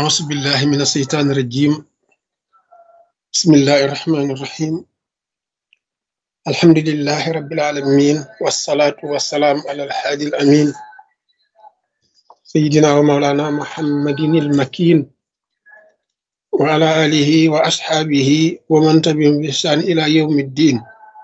أعوذ بالله من الشيطان الرجيم. بسم الله الرحمن الرحيم. الحمد لله رب العالمين والصلاة والسلام على الحادي الأمين سيدنا ومولانا محمد المكين وعلى آله وأصحابه ومن تبعهم بإحسان إلى يوم الدين.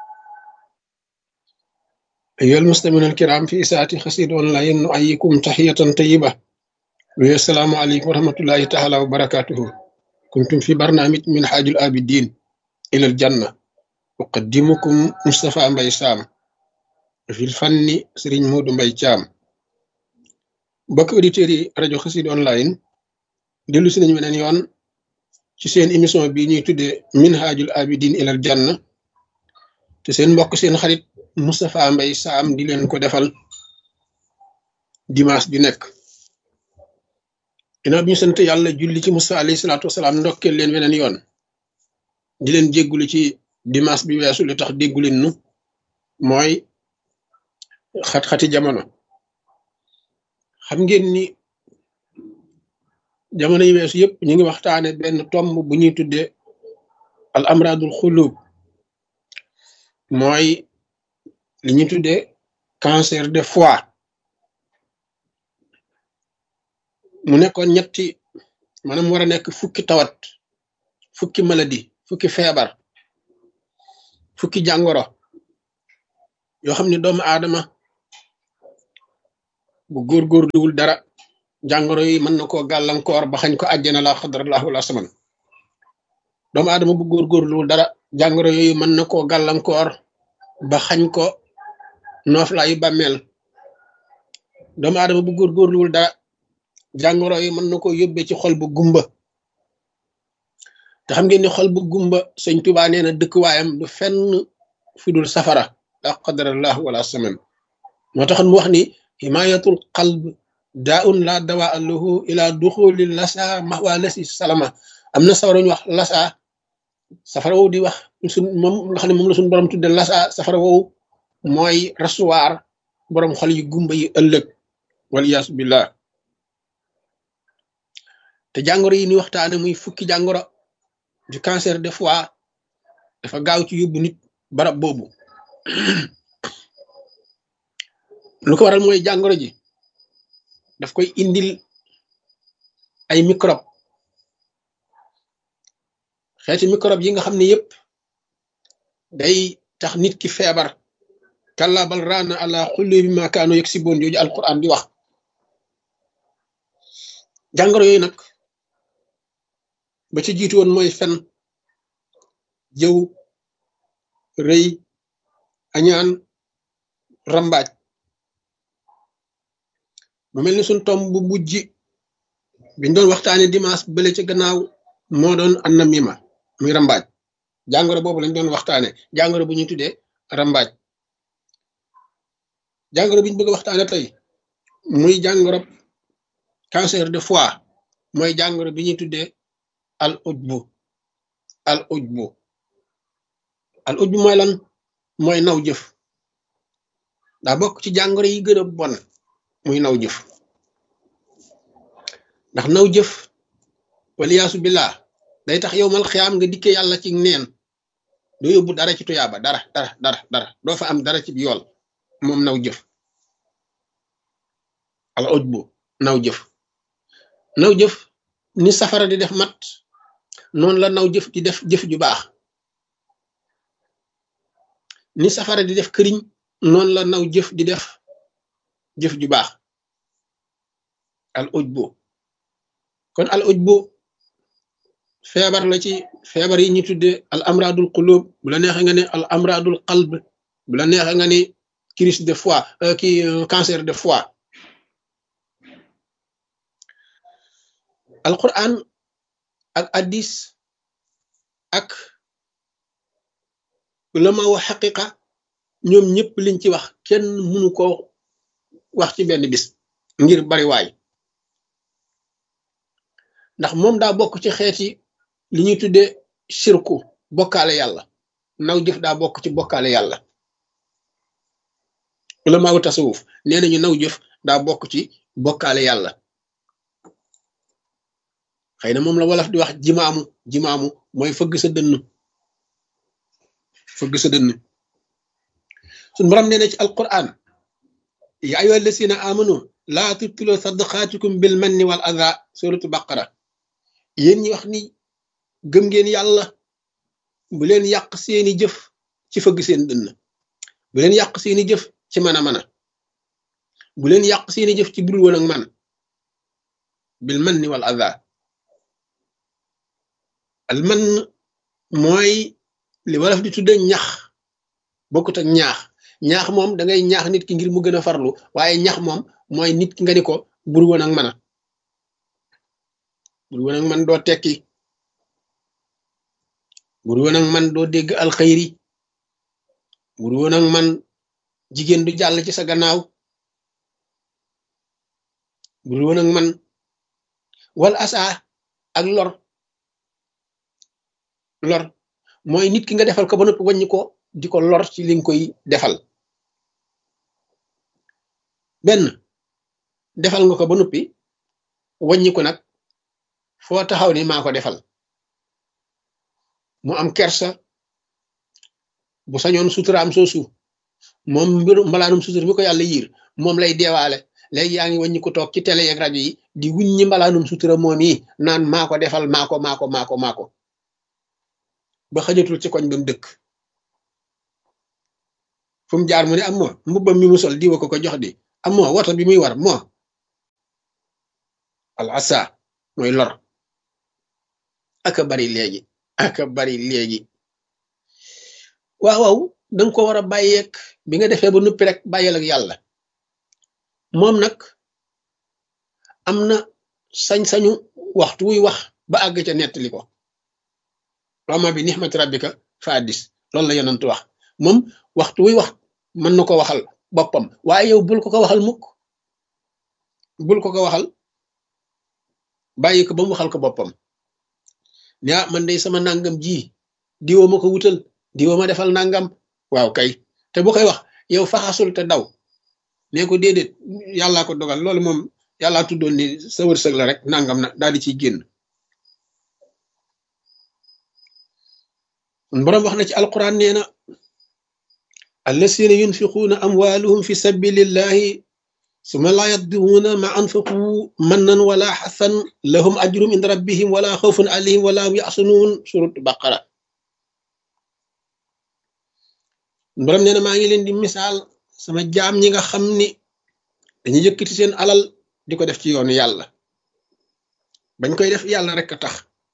أيها المستمعون الكرام في إساءة خسيد أونلاين نؤيكم تحية طيبة والسلام عليكم ورحمة الله تعالى وبركاته. كنتم في برنامج من حاج الآبدين إلى الجنة، أقدمكم مصطفى مباي سام، في الفن سرين مود مباي تام. بك أوديتيري راديو خسيد أونلاين ديلو سي نين يون ci seen émission bi ñuy tuddee minhajul abidin ilal janna te seen mbokk seen xarit Moustapha Mbaye Sam di leen ko defal dimanche bi nekk. ginnaaw bi ñu sant yàlla julli ci Musa alayhi salaatu wasalaam ndokkeel leen weneen yoon di leen jéggulu ci dimanche bi weesu li tax dégguleen nu mooy xat-xati jamono. xam ngeen ni jamono yi weesu yëpp ñu ngi waxtaane benn tomb bu ñuy tuddee al amradul xulub, mooy li ñuy tuddee cancer de foie. mu nekkoon ñetti maanaam war a nekk fukki tawat, fukki maladie, fukki feebar, fukki jàngoro yoo xam ne doomu aadama bu góorgóorluwul dara jàngoro yi mën na koo gàllankoor ba xañ ko àjjana la xadrallahu wala saman. doomu aadama bu góorgóorluwul dara jàngoro yooyu mën na koo gàllankoor ba xañ ko nooflaayu bàmmeel. doomu aadama bu góorgóorluwul dara jàngoro yi mën na koo yóbbee ci xol bu gumba. te xam ngeen ni xol bu gumba sëñ Tuubaa nee na dëkkuwaayam du fenn fu dul safara la qadarallahu wala saman. moo taxoon mu wax ni himayatul qalb daun la dawaa lahu ila duxuli lasa mahwa lasi salama. am na safara ñu wax lasa, safara woowu di wax moom nga xam ne moom la suñu borom tudde lasa. safara woowu mooy rasuwaar borom xol yu gumba yi ëllëg waliyaasu billah. te jàngoro yi ni waxtaane muy fukki jàngoro du cancer de foie dafa gaaw ci yóbbu nit barab boobu. lu ko waral mooy jàngoro ji daf koy indil ay microbe, xeeti microbe yi nga xam ne yépp day tax nit ki feebar. kalla bal raana ala xulubihim ma kaanu yaksibuun jooju alquran di wax. jàngoro yooyu nag ba ci jiitu woon mooy fen, jëw, rëy, añaan, rambaaj. mu mel ni suñ tomb bu mujj biñ doon waxtaane dimanche bële ca gannaaw moo doon annamima, muy rambaaj. jàngoro boobu lañ doon waxtaane, jàngoro bu ñuy tuddee rambaaj. jàngoro bi ñu bëgg a waxtaane tey muy jàngoro cancer de foie, mooy jàngoro bi ñuy tuddee al ujbu. al ujbu al ujbu mooy lan? mooy naw jëf. daa bokk ci jàngoro yi gën a bon muy naw jëf. ndax naw jëf waliyaasu billah day tax yow mal xiyaam nga dikkee yàlla ci neen, doo yóbbu dara ci tuyaaba, dara doo fa am dara ci yool. moom naw jëf, al ujbu, naw jëf. naw jëf ni safara di def mat, noonu la naw jëf di def jëf ju baax. ni safara di def këriñ, noonu la naw jëf di def jëf ju baax. al ujbu kon al ujbu feebar la ci feebar yi ñu tudde al amradul qulub. bu la neexee nga ne al amradul qalb, bu la neexee nga ne crise de foie, cancer de foie. alquran ak addis ak ulama wa xaqiqa ñoom ñëpp liñ ci wax kenn mënu ko wax ci benn bis ngir bari waay. ndax moom daa bokk ci xeeti li ñuy tuddee shirku, bokkaale yàlla. naw jëf daa bokk ci bokkaale yàlla. ulama wu tasawuf nee nañu naw jëf daa bokk ci bokkaale yàlla. xëy na moom la wolof di wax jimaamu mooy fëgg sa dënn suñu borom nee na ci alquran ya ayyuha allasina amanu laa tubtilu sadaqaatikum bil manni wal adha suratu baqara yéen ñi wax ni gëm ngeen yàlla bu leen yàq seeni jëf ci fëgg seen dënn bu leen yàq seeni jëf ci mën a mën a bu leen yàq seeni jëf ci budul woon ak man bil manni wal adha al man mooy li wolof di tudde ñax bokkut ak ñaax moom da ngay ñaax nit ki ngir mu gën a farlu waaye ñax moom mooy nit ki nga ni ko bur woon ak man bur woon ak man doo tekki bur woon ak man doo dégg alxayri bur woon ak man jigéen du jàll ci sa gannaaw bur woon ak man wal asa ak lor mooy nit ki nga defal ko ba noppi wàññi ko di ko lor ci li nga koy defal benn defal nga ko ba noppi wàññi ko nag foo taxaw ni maa ko defal mu am kersa bu sañoon suturaam soosu moom mbiru mbalaanum sutur bi ko yàlla yiir moom lay deewaale léegi yaa ngi wàññi ko toog ci télé yeeg rajo yi di wuññi mbalaanum sutura moom yi naan maa ko defal maa ko ba xajatul ci koñ ba mu dëkk fu mu jaar mu ne am moo mbubbam mi mu sol diwa ko jox di am moo woto bi muy war moo al asa mooy lor aka bari léegi waaw danga ko war a bàyyeeg bi nga defee ba nuppi rek bàyyeel ak yàlla moom nag am na sañ-sañu waxtu wuy wax ba àgg ca nettali ko wama bi nixmati rabbika fa addis loolu la yonent wax moom waxtu wuy wax mën na ko waxal boppam waaye yow bul ko waxal mukk bul ko waxal bàyyi ko ba mu waxal ko boppam ne man day sama nangam ji diwoo ma ko wutal diwoo ma defal nangam waaw kay te bu koy wax yow faxasul te daw ne ko déedéet yàllaa ko dogal loolu moom yàllaa tuddoon ni sa wërsëg la rek nangam na daal di ciy génn borom wax na ci alquran nee na allasina yunfiquuna amwaaluhum fi sabilillahi summa laa yatbi'uuna ma anfaqu mannan wala xasan lahum ajrum inda rabbihim wala xawfun alayhim wala hum yaxsanuun surat baqara borom nee na maa ngi leen di misaal sama jaam ñi nga xam ni dañuy yëkkati seen alal di ko def ci yoonu yàlla bañ koy def yàlla rek a tax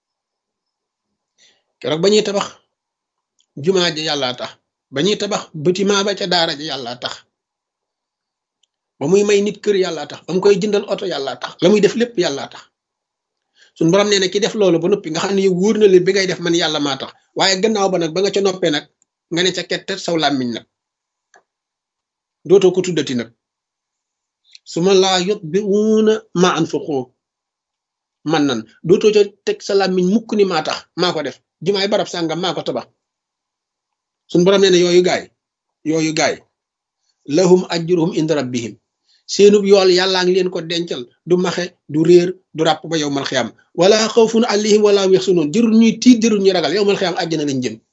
keroog ba ñuy tabax jumaa ja yàlla tax ba ñuy tabax bâtiment ba ca daara ja yàlla tax ba muy may nit kër yàlla tax ba mu koy jëndal oto yàlla tax la muy def lépp yàlla tax suñ borom nee na ki def loolu ba noppi nga xam ne yow wóor na leen bi ngay def man yàlla maa tax waaye gannaaw ba nag ba nga ca noppee nag nga ne ca kettet saw làmmiñ nag dootoo ko tuddati nag su ma laa yutbi'uuna ma anfaqu man nan dootoo ca teg sa làmmiñ mukk ni maa tax maa ko def jumaay barab sàngam maa ko tabax suñ borom nee na yooyu gaay lahum ajruhum inda rabbihim seenub yool yàllaa ngi leen ko dencal du maxe du réer du ràpp ba yowmal xiyaam wala xawfun alayhim wala hum yaxsunuun jërul ñuy tiit jërul ñuy ragal yowmal xiyaam àjjana lañ jëm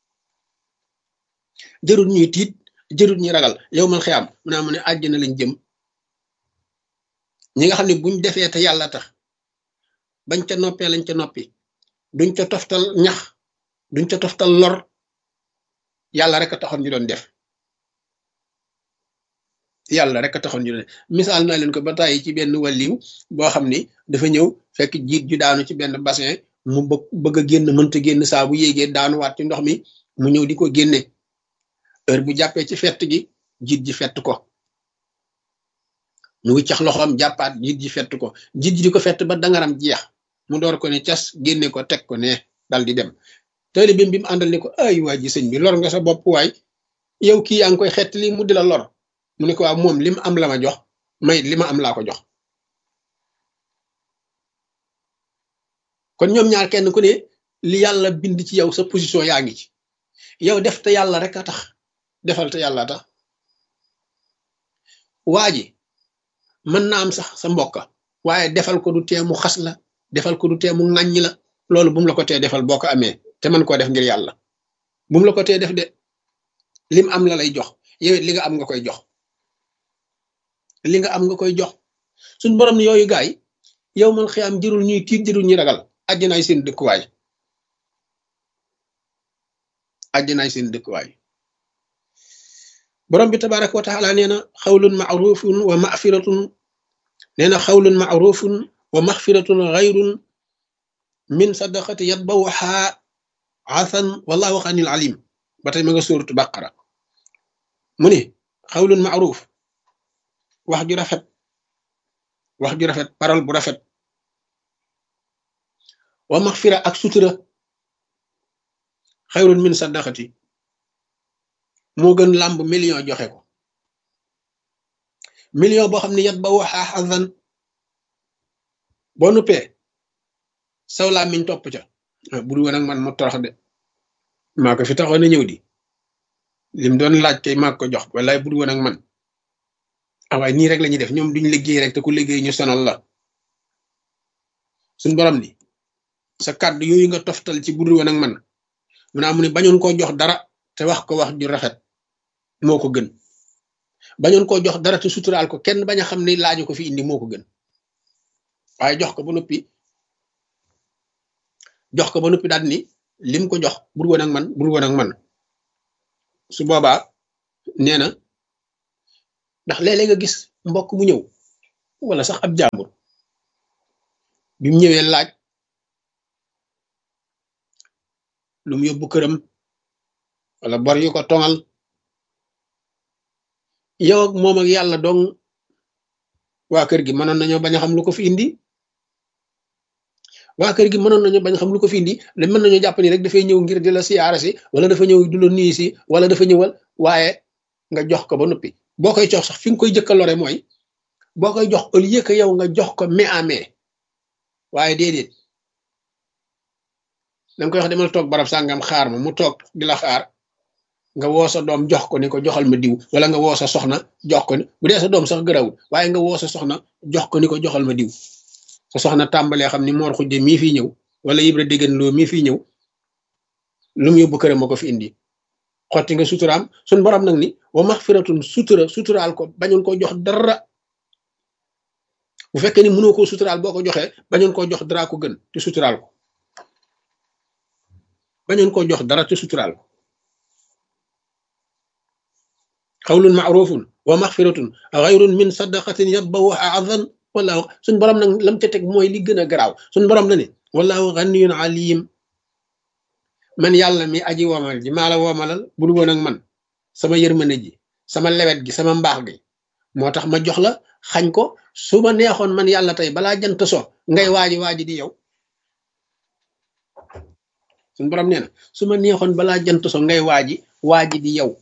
jërul ñuy tiit jërul ñuy ragal yowmal xiyaam mu ne àjjana lañ jëm ñi nga xam ne buñ defee te yàlla tax bañ ca noppee lañ ca noppi duñ ca toftal ñax duñ ca toftal lor yàlla rek a taxoon ñu doon def yàlla rek a taxoon ñu doon def misaal naa leen ko ba tàyyi ci benn wàlliw boo xam ni dafa ñëw fekk jiit ju daanu ci benn bassin mu bëgg a génn mënta génn saa bu yéegee daanuwaat ci ndox mi mu ñëw di ko génne heure bu jàppee ci fett gi jiit ji fett ko mu wiccax loxoom jàppaat jiit ji fett ko jiit ji di ko fett ba dangaram jeex mu door ko ne cas génne ko teg ko ne dal di dem tëli bi mu àndal ne ko ay waa ji sëñ bi lor nga sa bopp waay yow kii yaa ngi koy xett li mu di la lor mu ne ko waaw moom li mu am la ma jox may li ma am laa ko jox kon ñoom ñaar kenn ku ne li yàlla bind ci yow sa position yaa ngi ci yow def te yàlla rek a tax defal te yàlla tax waa ji mën na am sax sa mbokka waaye defal ko du tee mu xas la defal ko du tee mu ŋàññi la loolu bu mu la ko tee defal boo ko amee te mën koo def ngir yàlla bu mu la ko tee def de lim am la lay jox yow it li nga am nga koy jox li nga am nga koy jox suñ borom ne yooyu gaay yow man xiyaam jërul ñuy tiit jërul ñuy ragal àjjanaay seen dëkkuwaay àjjanaay seen dëkkuwaay borom bi tabaraka wa taala nee na xawlun maarufun wa maxfiratun nee na xawlun maarufun wa maxfiratun xayrun min sadaqati yatbawha asan wallahu xanil alim ba tey ma nga suuratu baqara mu ne xawlun maaruf wax ju rafet parole bu rafet wa maxfira ak sutura xayrun min sadaqati moo gën làmb million joxe ko million boo xam ne yat ba waxaa xasan boo nuppee saw laa miñ topp ca buru woon ak man ma torox de maa ko fi taxoon na ñëw di lim doon laaj kay maa ko jox wallaay buru woon ak man waaye nii rek la ñuy def ñoom duñ liggéey rek te ku liggéey ñu sonal la suñ borom ni sa kàddu yooyu nga toftal ci buru woon ak man mu naa mu ne bañoon koo jox dara te wax ko wax ju rafet moo ko gën bañoon koo jox dara te suturaal ko kenn bañ a xam ne laaju ko fi indi moo ko gën waaye jox ko ba noppi daal ni lim ko jox bur woon ak man su boobaa nee na ndax léeg-léeg nga gis mbokk mu ñëw wala sax ab jàmbur bi mu ñëwee laaj lu mu yóbbu këram wala bor yu ko tongal yow ak moom ak yàlla dong waa kër gi mënoon nañoo bañ a xam lu ko fi indi mën nañoo jàpp ni rek dafay ñëw ngir di la siyaara si wala dafa ñëw du la nuyu si wala dafa ñëwal waaye nga jox ko ba noppi boo koy jox sax fi nga koy jëkka lore mooy boo koy jox au lieu que yow nga jox ko main à main waaye déedéet danga koy wax demal toog barab sàngam xaar ma mu toog di la xaar nga woo sa doom jox ko ni ko joxal ma diw wala nga woo sa soxna jox ko ni bu dee sa doom sax gërawul waaye nga woo sa soxna jox ko ni ko joxal ma diw sa soxna tàmbalee xam ni Mor Xujje mii fii ñëw wala Ibra Déggan Loo mii fii ñëw lu mu yóbbu këram ma ko fi indi xotti nga suturaam suñ borom nag ni wa maxfiratun suturaal ko bañoon koo jox dara bu fekkee ni mënoo koo suturaal boo ko joxee bañoon koo jox dara ko gën te suturaal ko bañoon koo jox dara te suturaal ko xawlun maarufun wa maxfiratun xayrun min sadaqatin yatbawha azan wallahu suñ borom nag lam ca teg mooy li gën a garaaw suñ borom la ne wallahu ganiyun alim man yàlla mi aji womal ji maa la womalal bul woon ak man sama yërmande ji sama lewet gi sama mbaax gi moo tax ma jox la xañ ko su ma neexoon man yàlla tey balaa jant so ngay waaji di yow suñ borom nee na su ma neexoon balaa jant so ngay waaji di yow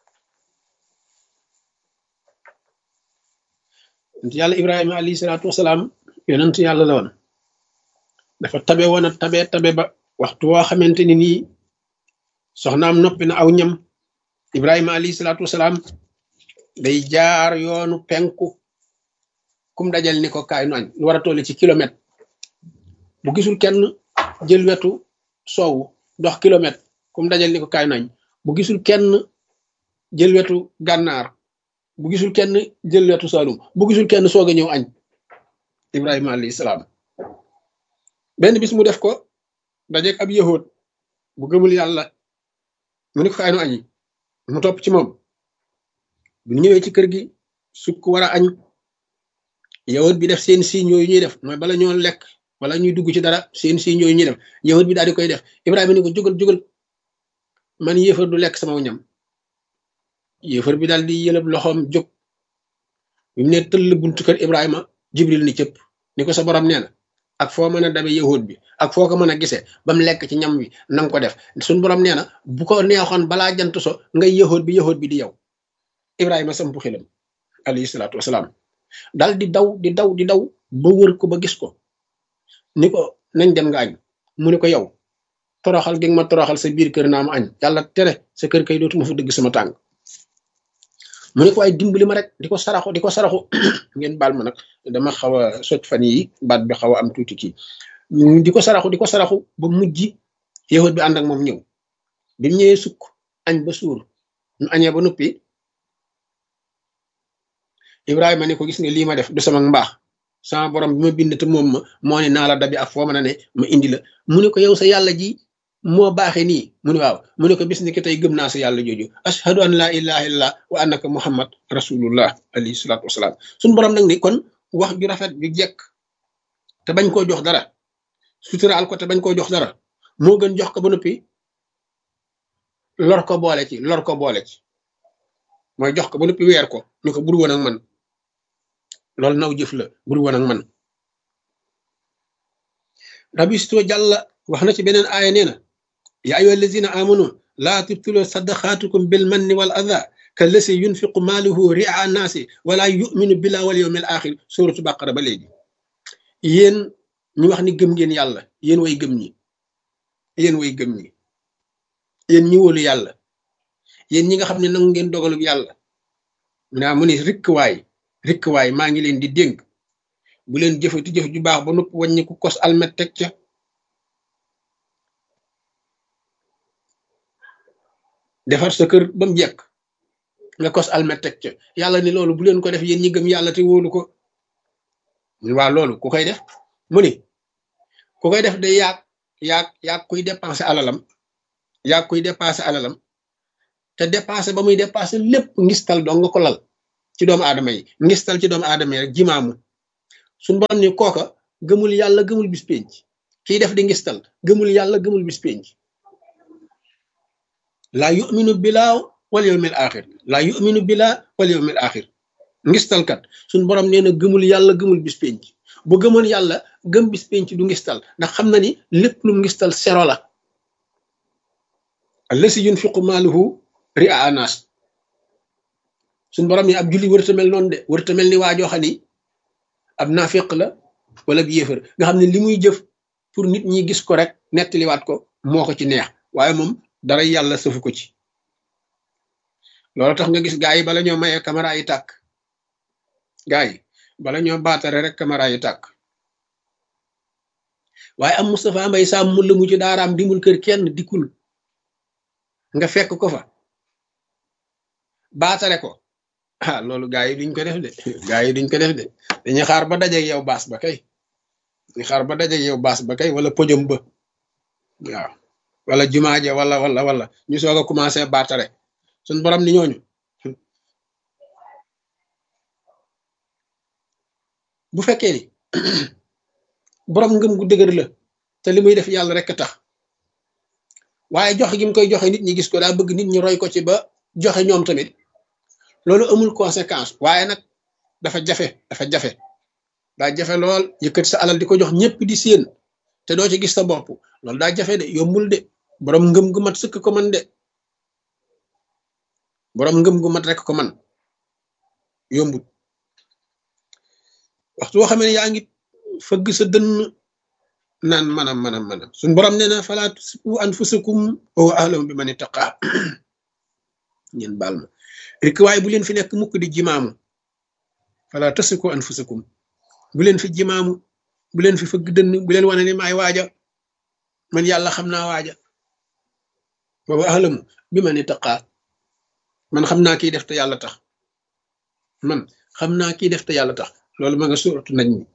yonent yàlla Ibrahima alayhi salaatu wasalaam yonent yàlla la woon dafa tabe woon a tabe ba waxtu woo xamante ni nii soxnaam noppi na aw ñam Ibrahima alayhi salaatu wasalaam day jaar yoonu penku kum dajal ni ko kaay nu añ lu war a toll ci kilomètre bu gisul kenn jël wetu soowu dox kilomètre kum dajal ni ko kaay nu añ bu gisul kenn jël wetu gànnaar bu gisul kenn jël wetu Saalum bu gisul kenn soog a ñëw añ Ibrahima alayhi salaam benn bis mu def ko dajeeg ab yahood bu gëmul yàlla mu ne ko kaay nu añi mu topp ci moom bu ñëwee ci kër gi sukk war a añ yahood bi def seen signe yooyu ñuy def mooy bala ñoo lekk wala ñuy dugg ci dara seen signe yooyu ñuy def yahood bi daal di koy def Ibrahima ni ko jógal man yéefar du lekk sama ñam yéefar bi daal di yëlëb loxoom jóg bi mu ne tëll buntu kër Ibrahima Jibril ni cëpp ni ko sa borom nee na ak foo mën a dabe yahood bi ak foo ko mën a gisee ba mu lekk ci ñam wi nanga ko def suñ borom nee na bu ko neexoon balaa jant so ngay yahood bi di yow Ibrahima sampu xilam alayhi salaatu wasalaam dal di daw ba wër ko ba gis ko ni ko nañ dem nga añ mu ne ko yow toroxal gi nga ma toroxal sa biir kër naa ma añ yàlla tere sa kër kay dootuma fa dëgg sama tànk mu ne ko ay dimbali ma rek di ko saraxu ngeen baal ma nag dama xaw a soj fan yi baat bi xaw a am tuuti kii di ko saraxu ba mujj yahud bi ànd ak moom ñëw bi mu ñëwee sukk añ ba suur ñu añee ba noppi Ibrahima ne ko gis nga lii ma def du sama mbaax sama borom bi ma bind te moom ma moo ne naa la dabi ak foo mën a ne ma indi la mu ne ko yow sa yàlla ji moo baaxee nii mu ne waaw mu ne ko bis ni ki tey gëm naa sa yàlla jooju ashhadu an la ilaha illallah wa annaka muhammad rasulullah alayhi salatu wasalaam suñu borom nag ni kon wax ju rafet ju jekk te bañ koo jox dara suturaal ko te bañ koo jox dara moo gën jox ko ba noppi lor ko boole ci mooy jox ko ba noppi weer ko ni ko bur woon ak man loolu naw jëf la bur woon ak man rabbi sto jàlla wax na ci beneen aaya nee na ya ayyuha allazina amanu laa tubtilu sadaqaatukum bil manni wal adha kallasi yunfiqu maaluhu ria naasi wala yuminu billahi wal yawmil axir suratu baqara ba léegi yéen ñu wax ni gëm ngeen yàlla yéen way gëm ñi yéen ñi wóolu yàlla yéen ñi nga xam ne nangu ngeen dogalub yàlla mu ne rikk waay maa ngi leen di dénk bu leen jëfati jëf ju baax ba nopp wàññi ku kos almet teg ca defar sa kër ba mu jekk nga kos almet teg ca yàlla ni loolu bu leen ko def yéen ñi gëm yàlla te wóolu ko waa loolu ku koy def mu ni ku koy def day yaag kuy dépenser alalam te dépenser ba muy dépenser lépp ngistal dong nga ko lal ci doomu aadama yi ngistal ci doomu aadama yi rek jimaamu suñu borom ni kooka gëmul yàlla gëmul bis penc kiy def di ngistal gëmul yàlla gëmul bis penc laa yuminu bilaa wal yawmil axir ngistalkat suñu borom nee na gëmul yàlla gëmul bis penc bu gëmoon yàlla gëm bis penc du ngistal ndax xam na ni lépp lu ngistal sero la allasi yunfiqu maaluhu ria anas suñu borom ni ab julli wërta mel noonu de wërta mel ni waajoo xam ni ab naafiq la wala bi yéefar nga xam ne li muy jëf pour nit ñi gis ko rek nettaliwaat ko moo ko ci neex waaye moom dara yàlla sëfu ko ci loolu tax nga gis gaa yi bala ñoo mayee caméra yi tàkk gaa yi bala ñoo baatare rek caméra yi tàkk waaye am Moustapha Mbaye Sam mu la mu ci daaraam dimul kër kenn dikkul nga fekk ko fa baatare ko loolu gaa yi duñ ko def de dañuy xaar ba dajeeg yow baas ba kay wala podium ba waaw wala jumaaje wala ñu soog a commencé baatare suñ borom ni ñooñu bu fekkee ni borom ngëm gu dëgër la te li muy def yàlla rek tax waaye joxe gi mu koy joxe nit ñi gis ko daa bëgg nit ñi roy ko ci ba joxe ñoom tamit loolu amul conséquence waaye nag dafa jafe lool yëkkati sa alal di ko jox ñëpp di séen te doo ci gis sa bopp loolu daa jafe de yombul de borom ngëm gu mat sëkk ko man de borom ngëm gu mat rek ko man yombul waxtu boo xamee ne yaa ngi fëgg sa dënn naan manam suñ borom nee na falaa tusrifu anfusakum wa huwa a'lamu bi man ittaqa ngeen baal ma rek waaye bu leen fi nekk mukk di jimaamu falaa tusrifu anfusakum bu leen fi jimaamu bu leen fi fëgg dënn bu leen wane ne maay waaja man yàlla xam naa waaja wa huwa a'lamu bi man ittaqa man xam naa kiy def te yàlla tax loolu ma nga sóoratu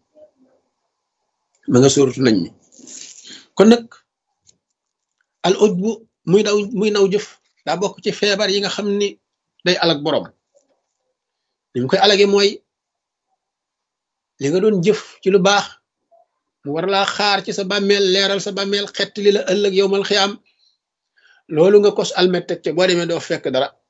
nañ mi kon nag al ujbu muy naw jëf daa bokk ci feebar yi nga xam ni day alag borom li mu koy alage mooy li nga doon jëf ci lu baax mu war laa xaar ci sa bàmmeel leeral sa bàmmeel xett li la ëllëg yowmal xiyaam loolu nga kos almet teg ca boo demee doo fekk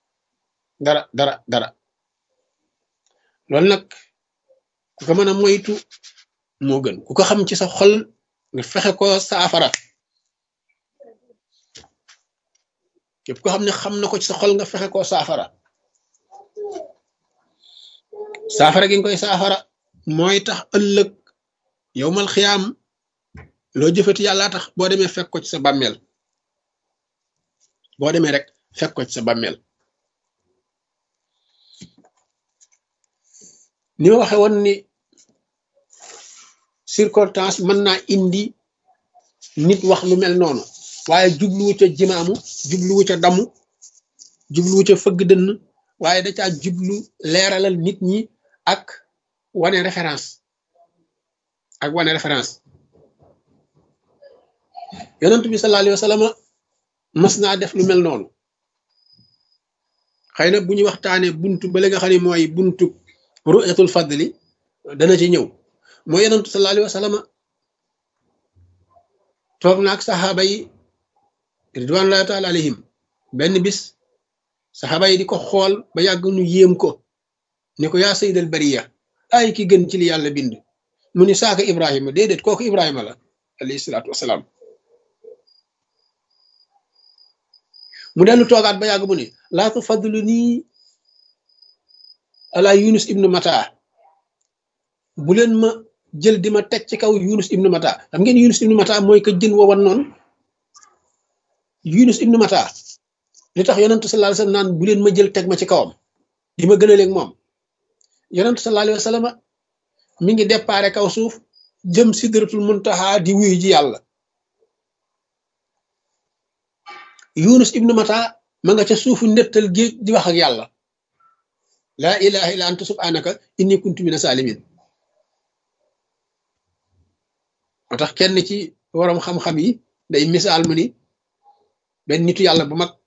dara loolu nag ku ko mën a moytu moo gën ku ko xam ci sa xol nga fexe ko saafara képp ko xam ne xam na ko ci sa xol nga fexe koo saafara gi nga koy saafara mooy tax ëllëg yowmal xiyaam loo jëfati yàlla tax boo demee fekk ko ci sa bàmmeel ni ma waxe woon ni circonstance mën naa indi nit wax lu mel noonu waaye jubluwu ca jimaamu jubluwu ca damu jubluwu ca fëgg dënn waaye da caa jublu leeralal nit ñi ak wane référence yonent bi sallallahu alayhi wa sallam mas naa def lu mel noonu xëy na bu ñu waxtaanee buntu ba nga xam ne mooy buntu ru'yatul fadli dana ci ñëw mooy yonent sallallahu alayhi wa sallam toog naag saxaaba yi ridwanullahi taala alayhim benn bis saxaaba yi di ko xool ba yàgg nu yéem ko ni ko yaa sayyidal bariya ay ki gën ci li yàlla bind mu ni saaka Ibrahima déedéet kooku Ibrahima la alayhi salaatu wasalaam mu dellu toogaat ba yàgg mu ni laa tufaddilu nii ala Yunus ibnu Mata bu leen ma jël di ma teg ci kaw Yunus ibnu Mata xam ngeen Yunus ibnu Mata mooy ka jën wowan noonu Yunus ibnu Mata li tax yonent sallallahu alayhi wa sallam naan bu leen ma jël teg ma ci kawam di ma gën a léeg moom yonent sallallahu alayhi wa sallam mi ngi déparé kaw suuf jëm sidratul muntaha di wuyu ji yàlla Yunus ibnu Mata ma nga ca suufu ndettal géej di wax ak yàlla laa ilaha illa anta subhanaka inni kuntu mina salimin moo tax kenn ci waroom xam-xam yi day misaal mu ni benn nitu yàlla bu mag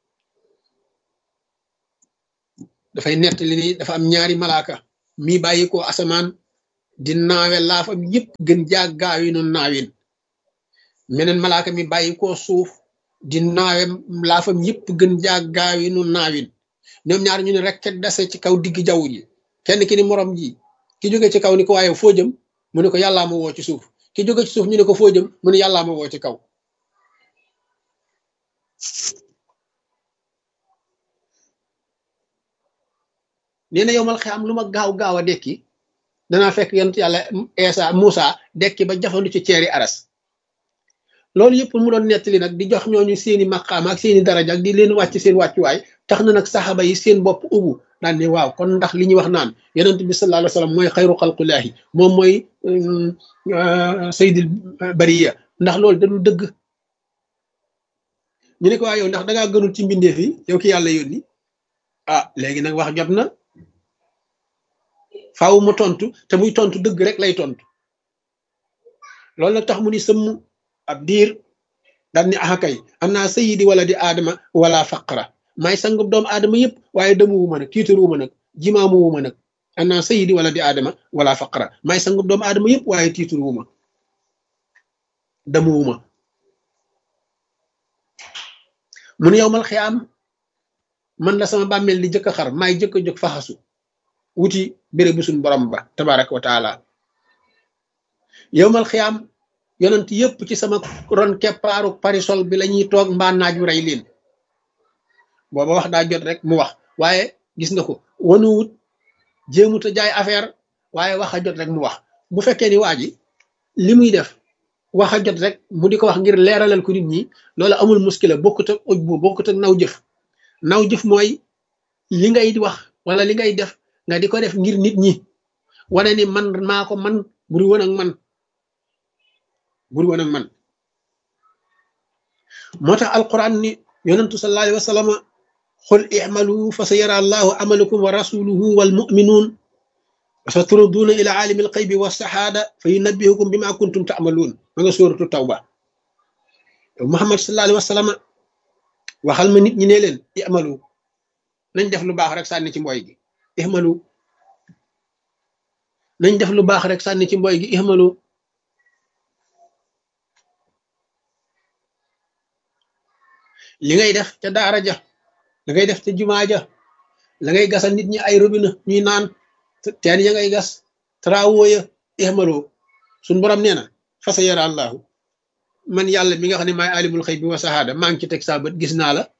dafay nettali ni dafa am ñaari malaaka mi bàyyi ko asamaan di naawe laafam yëpp gën jaag gaawi noonu naawin meneen malaaka mi bàyyi ko suuf di naawe laafam yëpp gën jaag gaawi noonu naawin ñoom ñaar ñu ne rek dase ci kaw digg jaww ji kenn ki ni morom ji ki jóge ci kaw ni ko waaye foo jëm mu ne ko yàllaa ma woo ci suuf ki jóge ci suuf ñu ne ko foo jëm mu ne yàllaa ma woo ci kaw nee na yowmal xiyaam lu ma gaaw a dekki danaa fekk yonent yàlla Eesa Muusa dekki ba jafandu ci ceeri aras loolu yëpp mu doon nettali nag di jox ñooñu seeni maqaama ak seeni daraja ak di leen wàcc seen wàccuwaay tax na nag saxaaba yi seen bopp ubbu daan ne waaw kon ndax li ñuy wax naan yonent bi sallallahu alayhi wa sallam mooy xayru xalqulaahi moom mooy sayyidul bariya ndax loolu da dul dëgg ñu ne ko waa yow ndax dangaa gënul ci mbindeef yi yow ki yàlla yónni ah léegi nag wax jot na faaw mu tontu te muy tontu dëgg rek lay tontu loolu nag tax mu ni sëmm ab diir daan ni axa kay ana sayidi wala di aadama wala faqra maay sangub doomu aadama yëpp waaye demuwuma nag tiitaruwuma nag jimaamuwuma nag ana sayidi wala di aadama wala faqra maay sangub doomu aadama yëpp waaye tiitaruwuma demuwuma mun yowmal xiyaam man la sama bàmmeel di jëkk a xar maay jëkk a jóg faxasu wuti béré bu suñ borom ba tabaraka wa taala yowmal xiyaam yonent yëpp ci sama ron keppaaru parisol bi la ñuy toog mbaa naaj wu rey leen booba wax daa jot rek mu wax waaye gis nga ko wanuwut jéemut a jaay affaire waaye wax a jot rek mu wax bu fekkee ni waa ji li muy def wax a jot rek mu di ko wax ngir leeralal ko nit ñi loolu amul muskila bokkut ak uj bu bokkut ak naw jëf mooy li ngay wax wala li ngay def nga di ko def ngir nit ñi wane ni man maa ko man buri woon ak man moo tax alquran ni yonentu sallallahu alayhi wa sallam qul i'malu fa sayara allahu amalakum wa rasuluhu wal mu'minun wa saturduuna ila alimi alxaybi wa sahaada fa yunabbihukum bima kuntum ta'maluun ma nga sóoratu tawba Muhammad sallallahu alayhi wa sallam waxal ma nit ñi ne leen i'malu nañ def lu baax rek sànni ci mboy gi i'malu nañ def lu baax rek sànni ci mboy gi i'malu li ngay def ca daara ja la ngay def ca jumaa ja la ngay gasal nit ñi ay robinet ñuy naan teen ya ngay gas travaux ya ihmalu suñ borom nee na fa sa yara allahu man yàlla mi nga xam ne maay alimul xëy bi wa sahaada maa ngi ci teg saa bët gis naa la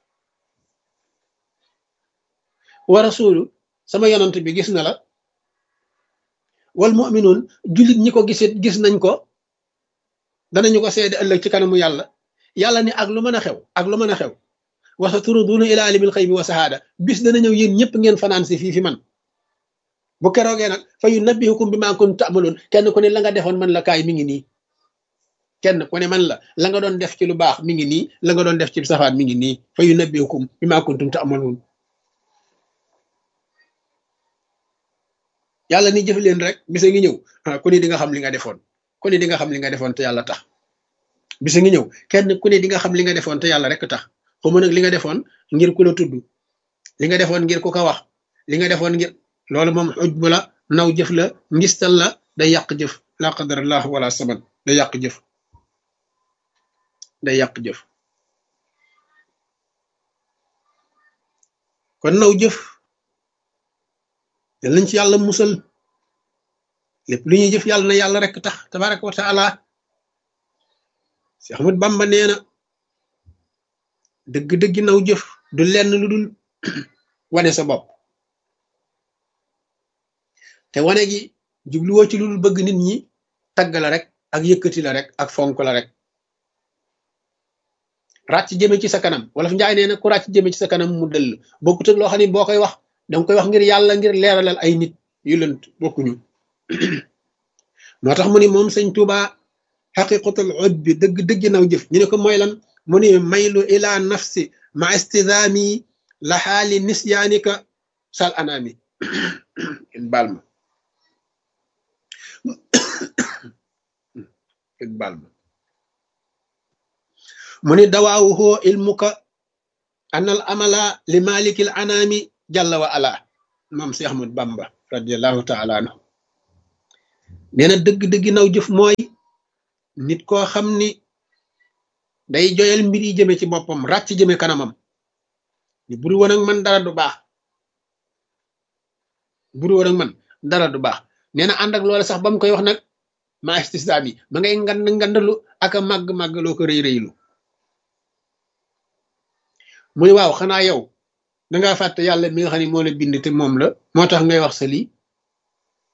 wa rasulu sama yonant bi gis na la wal mu'minun jullit ñi ko gisit gis nañ ko danañu ko seede ëllëg ci kanamu yàlla ni ak lu mën a xew wa saturduuna ila alimil xaybi wa sahaada bis dana ñëw yéen ñëpp ngeen fanaan si fii fi man bu keroogee nag fa yunabbihukum bima kuntum ta'maluun kenn ku ne la nga defoon man la kaay mi ngi nii kenn ku ne man la nga doon def ci lu baax mi ngi nii la nga doon def ci safaan mi ngi nii fa yunabbiukum bimaa kuntum ta'maluun yàlla ni jëf leen rek bisa ngi ñëw ku ne di nga xam li nga defoon ku ne di nga xam li nga defoon te yàlla tax bisa ngi ñëw kenn ku ne di nga xam li nga defoon te yàlla rek tax xaw ma nag li nga defoon ngir ku la tudd li nga defoon ngir ku ko wax li nga defoon ngir loolu moom ujbu la naw jëf la ngistal la day yàq jëf la qadarallah wala saban day yàq jëf day yàq jëf kon naw jëf yal nañ ci yàlla musal lépp lu ñuy jëf yàlla na yàlla rek tax tabaraka wa taala si Ahmad Bamba nee na dëgg-dëgg naw jëf du lenn lu dul wane sa bopp te wane gi jubluwoo ci lu dul bëgg nit ñi tagg la rek ak yëkkati la rek ak fonk la rek ràcc jëme ci sa kanam wala fi njaay nee na ku ràcc jëme ci sa kanam mu dëll bokkut ak loo xam ne boo koy wax danga koy wax ngir yàlla ngir leeralal ay nit yu lënt bokkuñu moo tax mu ni moom sëñ Tuuba xaqiqatul ujbi dëgg dëgg naw jëf ñu ne ko mooy lan mu ni maylu ila nafsi ma istidaami la xaali nisyaanika sal anaami baal ma baal ma mu ni dawaawuhu ilmuka anal amala li malikil anaami jalla wa ala moom si Ahmad Bamba radiallahu taala anhu nee na dëgg-dëgg naw jëf mooy nit koo xam ni day joyal mbir yi jëme ci boppam ràcc jëme kanamam ni buru woon ak man dara du baax buru woon ak man dara du baax nee na ànd ak loola sax ba mu koy wax nag ma istisdaam yi ma ngay ngandalu ak a màgg-màgg loo ko rëy rëylu muy waaw xanaa yow dangaa fàtte yàlla mi nga xam ne moo la bind te moom la moo tax ngay wax sa lii